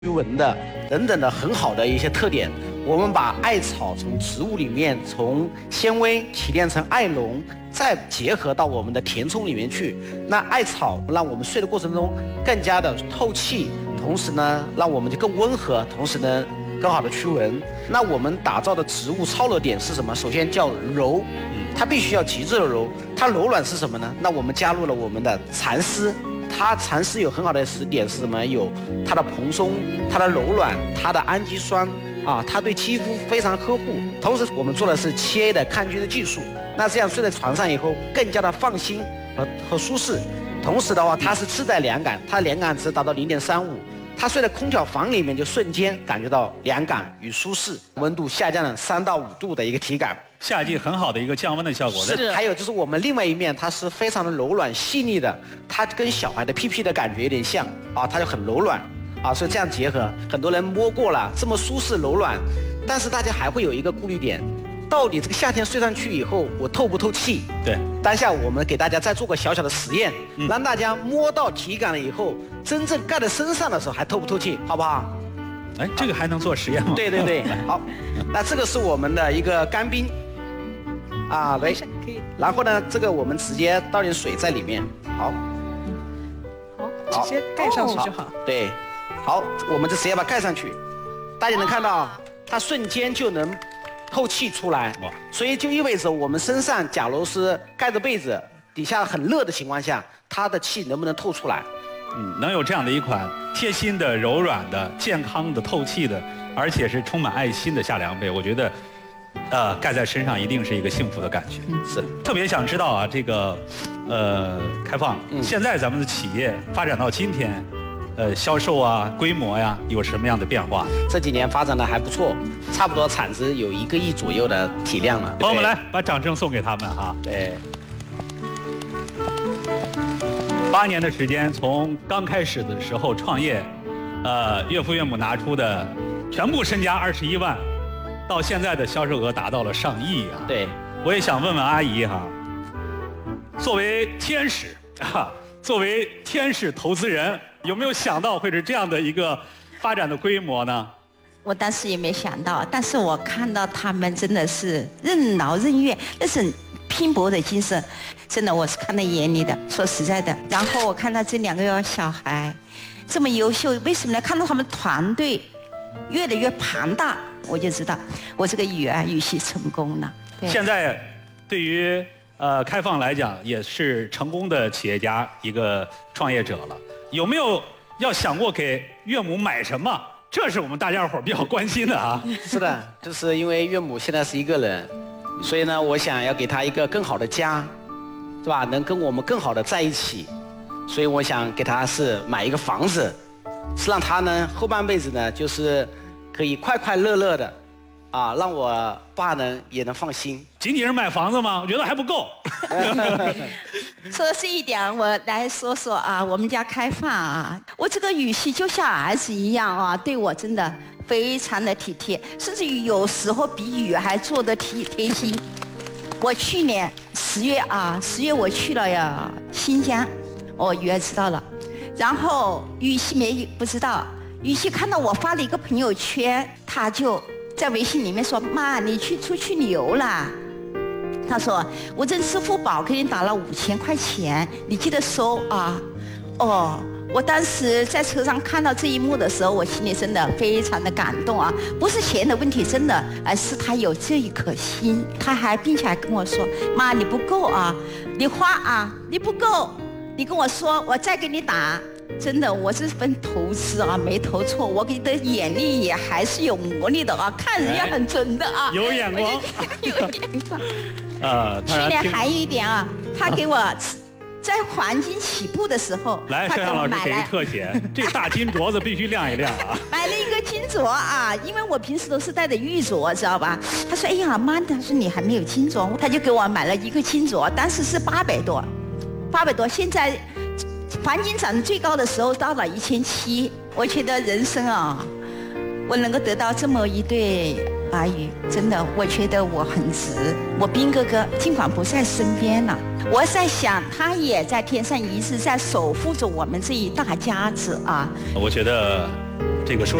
纹的等等的很好的一些特点。我们把艾草从植物里面从纤维提炼成艾绒，再结合到我们的填充里面去。那艾草让我们睡的过程中更加的透气，同时呢，让我们就更温和，同时呢，更好的驱蚊。那我们打造的植物超柔点是什么？首先叫柔，它必须要极致的柔。它柔软是什么呢？那我们加入了我们的蚕丝。它蚕丝有很好的点是什么？有它的蓬松，它的柔软，它的氨基酸啊，它对肌肤非常呵护。同时，我们做的是7A 的抗菌的技术。那这样睡在床上以后更加的放心和舒适。同时的话，它是自带凉感，它的凉感值达到0.35。它睡在空调房里面就瞬间感觉到凉感与舒适，温度下降了3到5度的一个体感。 夏季很好的一个降温的效果。 是，还有就是我们另外一面，它是非常的柔软细腻的，它跟小孩的屁屁的感觉有点像啊，它就很柔软啊，所以这样结合，很多人摸过了，这么舒适柔软，但是大家还会有一个顾虑点，到底这个夏天睡上去以后，我透不透气？ 对， 当下我们给大家再做个小小的实验，让大家摸到体感了以后，真正盖在身上的时候还透不透气，好不好？ 哎，这个还能做实验吗？ 对对对，好，那这个是我们的一个干冰。啊，来，然后呢，这个我们直接倒点水在里面，好， 直接盖上去就好。 对，好，我们就直接把它盖上去，大家能看到，它瞬间就能透气出来，所以就意味着我们身上假如是盖着被子，底下很热的情况下，它的气能不能透出来？ 能有这样的一款贴心的、柔软的、健康的、透气的，而且是充满爱心的夏凉被，我觉得。盖在身上一定是一个幸福的感觉。 是， 特别想知道啊，这个，开放，现在咱们的企业发展到今天，销售啊、规模呀，有什么样的变化？ 这几年发展的还不错，差不多产值有1个亿左右的体量了。 朋友们来，把掌声送给他们哈。 对。 8年的时间，从刚开始的时候创业，岳父岳母拿出的全部身家21万。到现在的销售额达到了上亿啊！ 对， 我也想问问阿姨哈，作为天使作为天使投资人，有没有想到会是这样的一个发展的规模呢？ 我当时也没想到，但是我看到他们真的是任劳任怨，那是拼搏的精神，真的我是看在眼里的。说实在的，然后我看到这2个小孩这么优秀，为什么呢？看到他们团队越来越庞大。我就知道，我这个语系成功了。 现在，对于开放来讲，也是成功的企业家一个创业者了。有没有要想过给岳母买什么？这是我们大家伙比较关心的啊。 是的，就是因为岳母现在是一个人，所以呢，我想要给她一个更好的家，是吧？能跟我们更好的在一起，所以我想给她是买一个房子，是让她呢后半辈子呢就是可以快快乐乐的，啊，让我爸呢也能放心。 仅仅是买房子吗？我觉得还不够。 说的是一点，我来说说啊，我们家开放啊，我这个语系就像儿子一样啊，对我真的非常的体贴，甚至于有时候比雨还做得贴心。我去年10月我去了呀新疆，我女儿知道了，然后语系不知道。雨熙看到我发了一个朋友圈，他就在微信里面说：“妈，你出去旅游啦？”他说：“我这支付宝给你打了5000块钱，你记得收啊。”哦，我当时在车上看到这一幕的时候，我心里真的非常的感动啊！不是钱的问题，真的，而是他有这一颗心。他并且还跟我说：“妈，你不够啊，你花啊，你不够，你跟我说，我再给你打。”真的，我这份投资啊，没投错，我给的眼力也还是有魔力的啊，看人也很准的啊， 有眼光， 有眼光。去年还有一点啊，他给我在黄金起步的时候， 来，摄像老师给个特写，这大金镯子必须亮一亮啊。 买了一个金镯啊，因为我平时都是戴的玉镯，知道吧？他说：“哎呀妈，他说你还没有金镯。”他就给我买了一个金镯，当时是800多，现在。黄金涨最高的时候到了1700，我觉得人生啊，我能够得到这么一对儿女，真的，我觉得我很值。我兵哥哥尽管不在身边了，我在想他也在天上一直在守护着我们这一大家子啊。 我觉得这个收